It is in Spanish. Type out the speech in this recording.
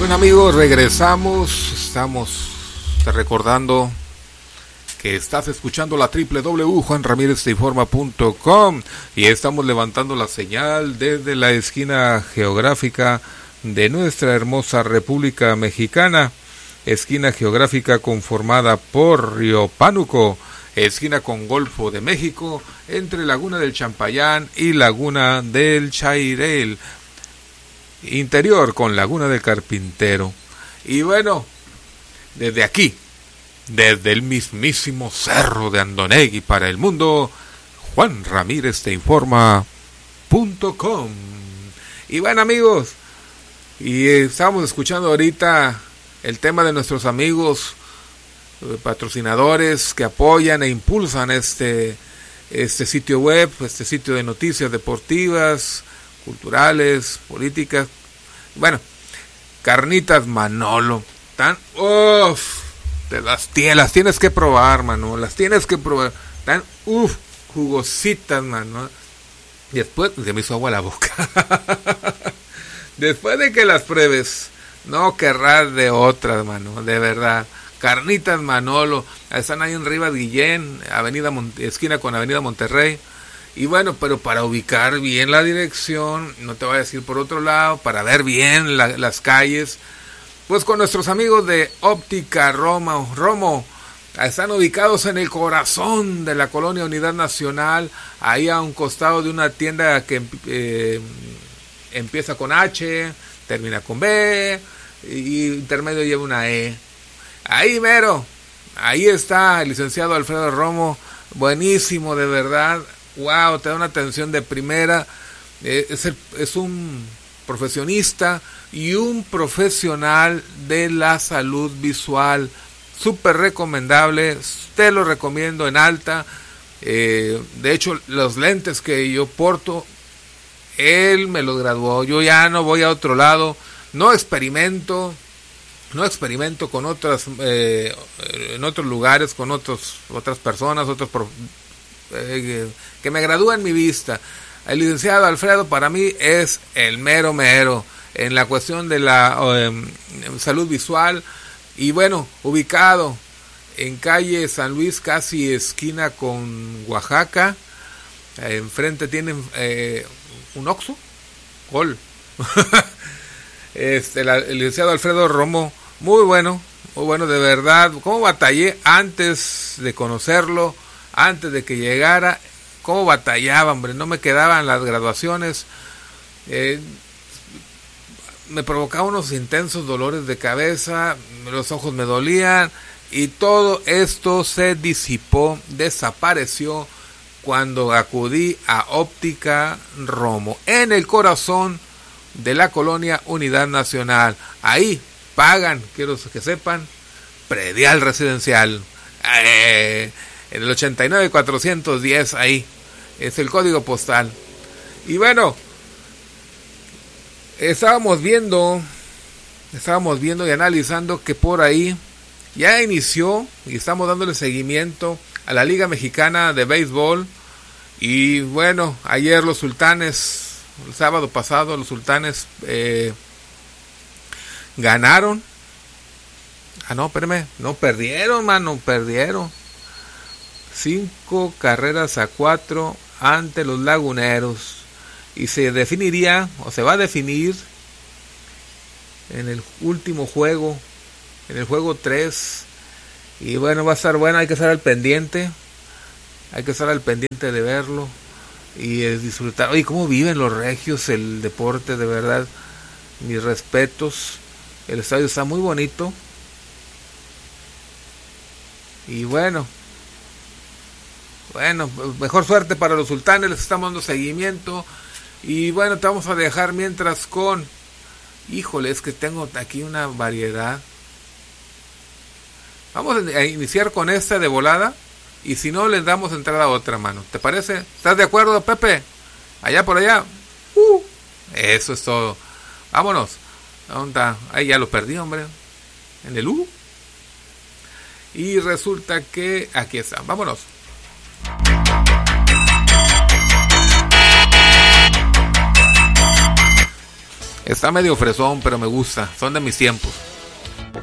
Bueno amigos, regresamos, estamos recordando que estás escuchando la www.juanramirezteinforma.com y estamos levantando la señal desde la esquina geográfica de nuestra hermosa República Mexicana, esquina geográfica conformada por Río Pánuco, esquina con Golfo de México, entre Laguna del Champayán y Laguna del Chairel, interior con Laguna del Carpintero. Y bueno, desde aquí, desde el mismísimo Cerro de Andonegui para el mundo, JuanRamírezTeinforma.com. Y bueno amigos, y estamos escuchando ahorita el tema de nuestros amigos patrocinadores que apoyan e impulsan este sitio web, este sitio de noticias deportivas, culturales, políticas. Bueno, Carnitas Manolo, las tienes que probar, mano, las tienes que probar, tan jugositas, mano. Y después se me hizo agua la boca. Después de que las pruebes, no querrás de otras, mano, de verdad. Carnitas Manolo, están ahí en Rivas Guillén, esquina con Avenida Monterrey. Y bueno, pero para ubicar bien la dirección, no te vayas a ir por otro lado, para ver bien las calles, pues con nuestros amigos de Óptica Romo, están ubicados en el corazón de la colonia Unidad Nacional, ahí a un costado de una tienda que empieza con H, termina con B, y intermedio lleva una E. Ahí mero, ahí está el licenciado Alfredo Romo, buenísimo de verdad. Wow, te da una atención de primera. Es un profesionista y un profesional de la salud visual, súper recomendable, te lo recomiendo en alta. De hecho, los lentes que yo porto, él me los graduó. Yo ya no voy a otro lado, no experimento con otras en otros lugares, con otras personas, que me gradúa en mi vista. El licenciado Alfredo para mí es el mero en la cuestión de la salud visual. Y bueno, ubicado en calle San Luis, casi esquina con Oaxaca, enfrente tienen un Oxxo, Gol. El licenciado Alfredo Romo, muy bueno de verdad. Cómo batallé antes de conocerlo, antes de que llegara, cómo batallaba, hombre, no me quedaban las graduaciones, me provocaba unos intensos dolores de cabeza, los ojos me dolían, y todo esto se disipó, desapareció cuando acudí a Óptica Romo, en el corazón de la colonia Unidad Nacional. Ahí pagan, quiero que sepan, predial residencial, en el 89-410, ahí es el código postal. Y bueno, estábamos viendo y analizando que por ahí ya inició y estamos dándole seguimiento a la Liga Mexicana de Béisbol. Y bueno, ayer los Sultanes, el sábado pasado, los Sultanes ganaron. No perdieron, mano, perdieron 5-4 ante los Laguneros, y se definiría, o se va a definir en el último juego, en el juego 3. Y bueno, va a estar bueno, hay que estar al pendiente de verlo y disfrutar. Oye, cómo viven los regios el deporte, de verdad, mis respetos. El estadio está muy bonito. Y bueno, mejor suerte para los Sultanes, les estamos dando seguimiento. Y bueno, te vamos a dejar mientras con... Híjole, es que tengo aquí una variedad. Vamos a iniciar con esta de volada, y si no, les damos entrada a otra, mano. ¿Te parece? ¿Estás de acuerdo, Pepe? Allá por allá. Eso es todo. Vámonos. ¿Dónde está? Ahí ya lo perdí, hombre. En el y resulta que aquí está. Vámonos. Está medio fresón, pero me gusta. Son de mis tiempos.